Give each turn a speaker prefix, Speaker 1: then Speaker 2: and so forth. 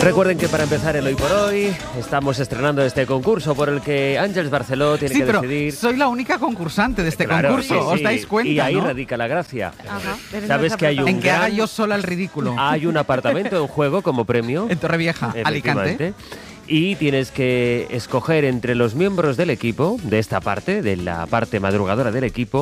Speaker 1: Recuerden que para empezar el Hoy por Hoy estamos estrenando este concurso por el que Àngels Barceló tiene que decidir.
Speaker 2: Soy la única concursante de este concurso,
Speaker 1: sí.
Speaker 2: ¿os dais cuenta?
Speaker 1: Y ahí
Speaker 2: ¿no?
Speaker 1: radica la gracia.
Speaker 3: Ajá.
Speaker 1: Sabes que hay un
Speaker 2: en que haga yo sola el ridículo.
Speaker 1: Hay un apartamento en juego como premio.
Speaker 2: En Torrevieja, Alicante.
Speaker 1: Y tienes que escoger entre los miembros del equipo, de esta parte, de la parte madrugadora del equipo,